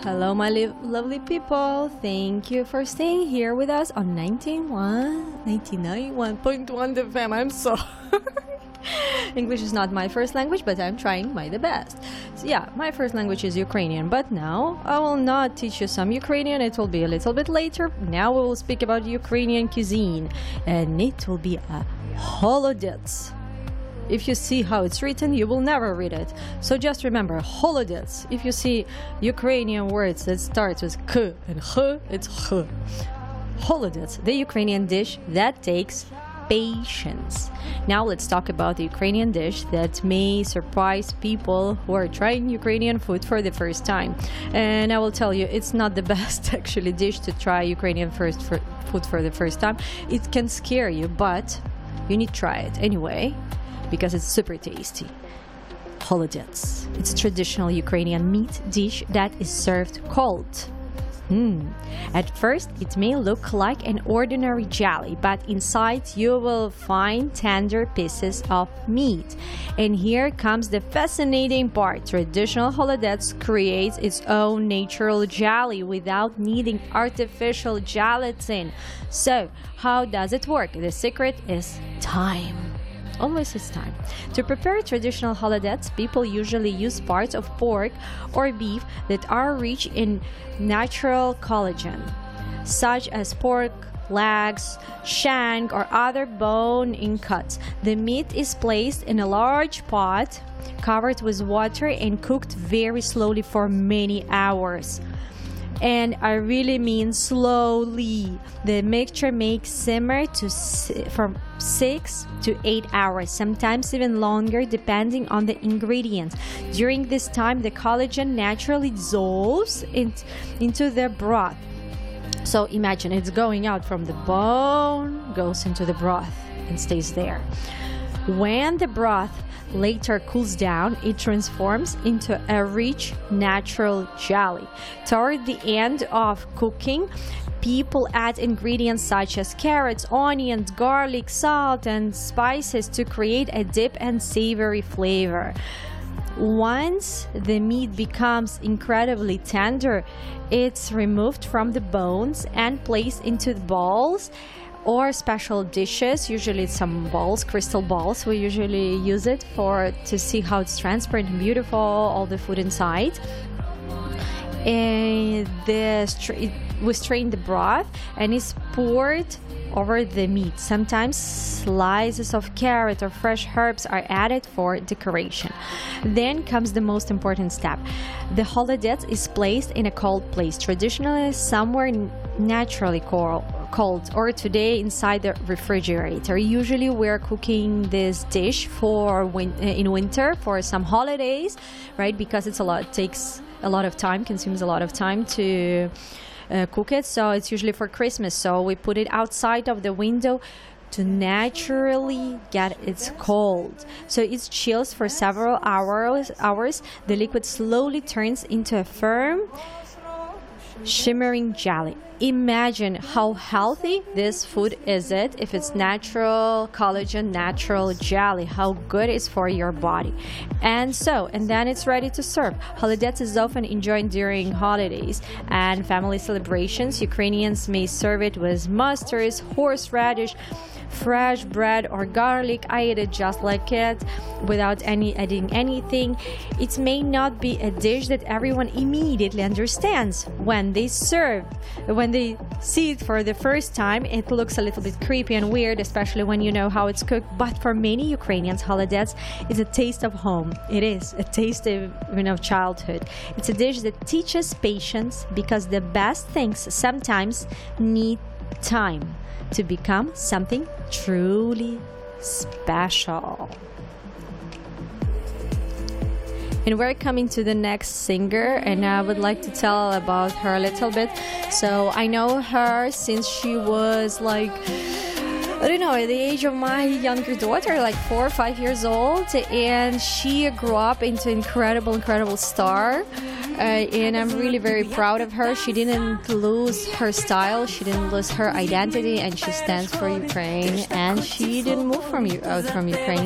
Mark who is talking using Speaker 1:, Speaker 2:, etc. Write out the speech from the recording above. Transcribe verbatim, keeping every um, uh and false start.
Speaker 1: Hello, my li- lovely people. Thank you for staying here with us on ninety-one, ninety-nine point one F M. I'm sorry. English is not my first language, but I'm trying my the best. So yeah, my first language is Ukrainian, but now I will not teach you some Ukrainian. It will be a little bit later. Now we will speak about Ukrainian cuisine, and it will be a holodets. If you see how it's written, you will never read it. So just remember, holodets. If you see Ukrainian words that starts with k and h, it's h. Holodets, the Ukrainian dish that takes patience. Now let's talk about the Ukrainian dish that may surprise people who are trying Ukrainian food for the first time. And I will tell you, it's not the best actually dish to try Ukrainian first for food for the first time. It can scare you, but you need to try it anyway, because it's super tasty. Holodets. It's a traditional Ukrainian meat dish that is served cold. Mm. At first, it may look like an ordinary jelly, but inside you will find tender pieces of meat. And here comes the fascinating part. Traditional holodets creates its own natural jelly without needing artificial gelatin. So, how does it work? The secret is time. Always is time. To prepare traditional holodets, people usually use parts of pork or beef that are rich in natural collagen, such as pork legs, shank, or other bone-in cuts. The meat is placed in a large pot, covered with water, and cooked very slowly for many hours. And I really mean slowly. The mixture makes simmer to si- from six to eight hours, sometimes even longer, depending on the ingredients. During this time, the collagen naturally dissolves in- into the broth. So imagine it's going out from the bone, goes into the broth, and stays there. When the broth later cools down, it transforms into a rich natural jelly. Toward the end of cooking, people add ingredients such as carrots, onions, garlic, salt, and spices to create a deep and savory flavor. Once the meat becomes incredibly tender, it's removed from the bones and placed into the bowls or special dishes. Usually it's some balls, crystal balls. We usually use it for to see how it's transparent and beautiful, all the food inside. And the stra- we strain the broth and it's poured over the meat. Sometimes slices of carrot or fresh herbs are added for decoration. Then comes the most important step. The holodets is placed in a cold place, traditionally somewhere naturally cold. cold or today inside the refrigerator. Usually we're cooking this dish for win- in winter for some holidays, right? Because it's a lot, it takes a lot of time, consumes a lot of time to uh, cook it. So it's usually for Christmas. So we put it outside of the window to naturally get its cold. So it chills for several hours. Hours. The liquid slowly turns into a firm, shimmering jelly. Imagine how healthy this food is it if it's natural collagen, natural jelly, how good it is for your body. And so, and then it's ready to serve. Holodets is often enjoyed during holidays and family celebrations. Ukrainians may serve it with mustards, horseradish, fresh bread, or garlic. I eat it just like it, without any adding anything. It may not be a dish that everyone immediately understands when they serve. When they see it for the first time, it looks a little bit creepy and weird, especially when you know how it's cooked. But for many Ukrainians, holodets is a taste of home. It is a taste of, you know, childhood. It's a dish that teaches patience, because the best things sometimes need time to become something truly special. And we're coming to the next singer, and I would like to tell about her a little bit. So I know her since she was like, I don't know, at the age of my younger daughter, like four or five years old, and she grew up into incredible, incredible star. Uh, and I'm really very proud of her. She didn't lose her style, she didn't lose her identity, and she stands for Ukraine, and she didn't move from out from Ukraine.